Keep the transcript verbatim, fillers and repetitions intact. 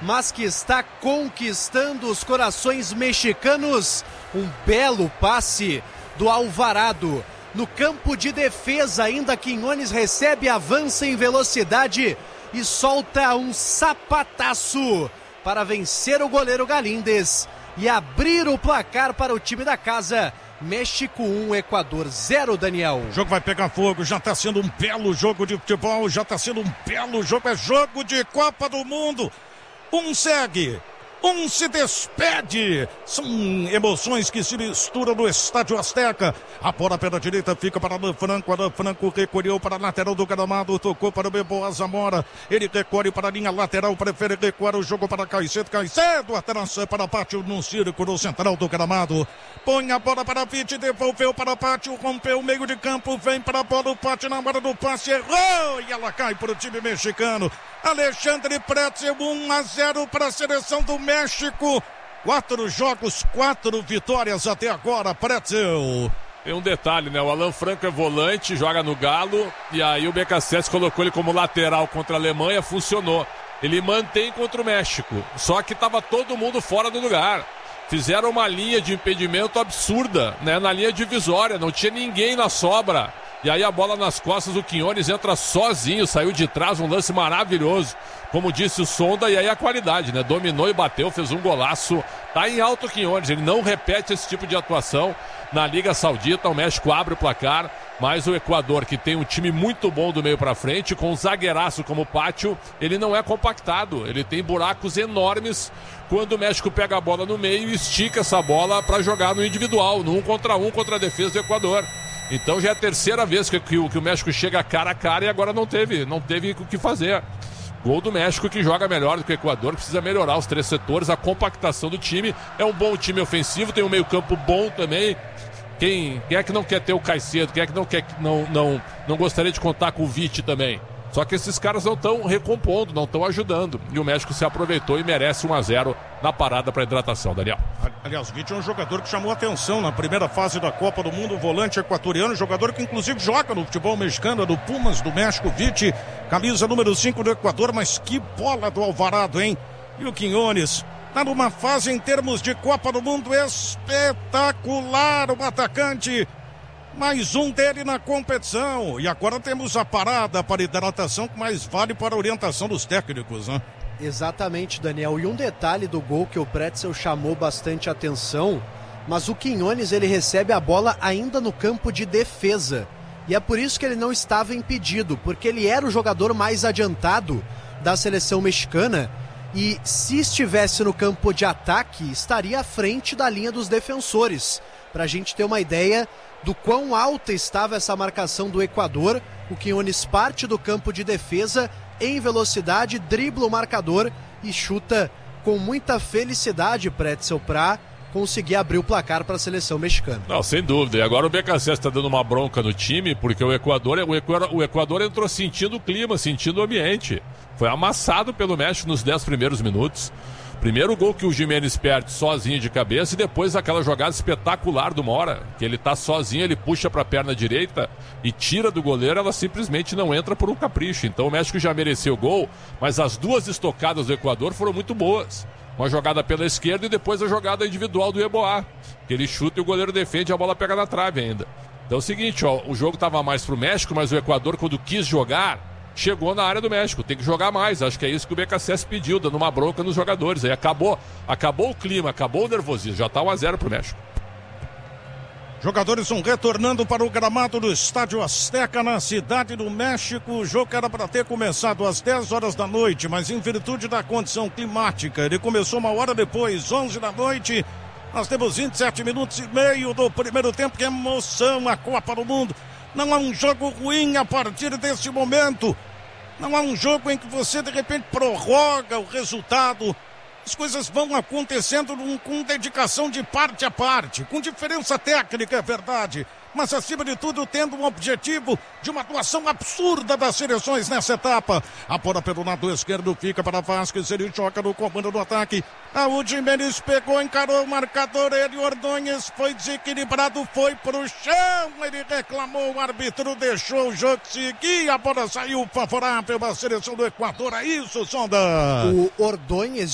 mas que está conquistando os corações mexicanos. Um belo passe do Alvarado. No campo de defesa ainda, Quiñones recebe, avança em velocidade e solta um sapataço para vencer o goleiro Galíndez e abrir o placar para o time da casa. México um, Equador zero, Daniel. O jogo vai pegar fogo, já está sendo um belo jogo de futebol, já está sendo um belo jogo, é jogo de Copa do Mundo. Um segue, um se despede. São emoções que se misturam no Estádio Azteca. A bola pela direita fica para Alan Franco. Alan Franco recolheu para a lateral do gramado. Tocou para o Beboa Zamora. Ele recolhe para a linha lateral. Prefere recuar o jogo para Caicedo. Caicedo atrás para Pátio no círculo central do gramado. Põe a bola para Vite. Devolveu para Pátio. Rompeu o meio de campo. Vem para a bola. O Pátio na hora do passe. Errou. E ela cai para o time mexicano. Alexandre Pretzel, um a zero para a seleção do México. Quatro jogos, quatro vitórias até agora, Pretzel. Tem um detalhe, né? O Alan Franco é volante, joga no Galo, e aí o B K sete colocou ele como lateral contra a Alemanha, funcionou. Ele mantém contra o México, só que estava todo mundo fora do lugar. Fizeram uma linha de impedimento absurda, né? Na linha divisória, não tinha ninguém na sobra. E aí a bola nas costas, o Quiñones entra sozinho, saiu de trás, um lance maravilhoso. Como disse o Sonda, e aí a qualidade, né? Dominou e bateu, fez um golaço. Tá em alto o Quiñones, ele não repete esse tipo de atuação na Liga Saudita. O México abre o placar, mas o Equador, que tem um time muito bom do meio pra frente, com um zagueiraço como o Pátio, ele não é compactado, ele tem buracos enormes. Quando o México pega a bola no meio e estica essa bola para jogar no individual, no um contra um contra a defesa do Equador. Então já é a terceira vez que, que, que o México chega cara a cara e agora não teve, não teve o que fazer. Gol do México, que joga melhor do que o Equador, precisa melhorar os três setores, a compactação do time. É um bom time ofensivo, tem um meio campo bom também. Quem, quem é que não quer ter o Caicedo? Quem é que não, quer, não, não, não gostaria de contar com o Vite também? Só que esses caras não estão recompondo, não estão ajudando. E o México se aproveitou e merece um a zero na parada para hidratação, Daniel. Aliás, Vite é um jogador que chamou atenção na primeira fase da Copa do Mundo, volante equatoriano, jogador que inclusive joga no futebol mexicano, do Pumas do México. Vite, camisa número cinco do Equador, mas que bola do Alvarado, hein? E o Quiñones está numa fase em termos de Copa do Mundo espetacular, o atacante. Mais um dele na competição. E agora temos a parada para hidratação, que mais vale para a orientação dos técnicos, né? Exatamente, Daniel. E um detalhe do gol que o Pretzel chamou bastante atenção, mas o Quiñones, ele recebe a bola ainda no campo de defesa. E é por isso que ele não estava impedido, porque ele era o jogador mais adiantado da seleção mexicana. E se estivesse no campo de ataque, estaria à frente da linha dos defensores. Para a gente ter uma ideia do quão alta estava essa marcação do Equador, o Quiñones parte do campo de defesa em velocidade, dribla o marcador e chuta com muita felicidade, Pretzel, para conseguir abrir o placar para a seleção mexicana. Não, sem dúvida. E agora o B K sete está dando uma bronca no time, porque o Equador, o Equador, o Equador entrou sentindo o clima, sentindo o ambiente. Foi amassado pelo México nos dez primeiros minutos. Primeiro gol que o Giménez perde sozinho de cabeça e depois aquela jogada espetacular do Mora, que ele tá sozinho, ele puxa para a perna direita e tira do goleiro, ela simplesmente não entra por um capricho. Então o México já mereceu o gol, mas as duas estocadas do Equador foram muito boas. Uma jogada pela esquerda e depois a jogada individual do Eboá, que ele chuta e o goleiro defende e a bola pega na trave ainda. Então é o seguinte, ó, o jogo tava mais pro México, mas o Equador, quando quis jogar, chegou na área do México, tem que jogar mais. Acho que é isso que o B K sete pediu, dando uma bronca nos jogadores. Aí acabou, acabou o clima, acabou o nervosismo, já tá um a zero pro México. Jogadores vão retornando para o gramado do Estádio Azteca, na cidade do México. O jogo era para ter começado às dez horas da noite, mas em virtude da condição climática, ele começou uma hora depois, onze da noite. Nós temos vinte e sete minutos e meio do primeiro tempo. Que emoção, a Copa do Mundo. Não há um jogo ruim a partir desse momento. Não há um jogo em que você de repente prorroga o resultado. As coisas vão acontecendo com dedicação de parte a parte, com diferença técnica, é verdade, mas acima de tudo tendo um objetivo de uma atuação absurda das seleções nessa etapa. A bola pelo lado esquerdo fica para Vasquez, ele choca no comando do ataque. A Giménez pegou, encarou o marcador, ele, Ordonez, foi desequilibrado, foi pro chão, ele reclamou, o árbitro deixou o jogo seguir, a bola saiu favorável à seleção do Equador. É isso, Sonda. O Ordonez